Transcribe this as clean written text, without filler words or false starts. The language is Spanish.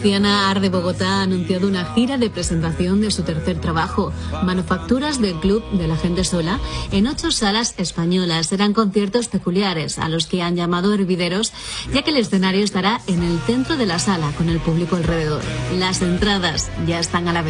Tiana Art de Bogotá ha anunciado una gira de presentación de su tercer trabajo, Manufacturas del Club de la Gente Sola, en 8 salas españolas. Serán conciertos peculiares a los que han llamado hervideros, ya que el escenario estará en el centro de la sala, con el público alrededor. Las entradas ya están a la venta.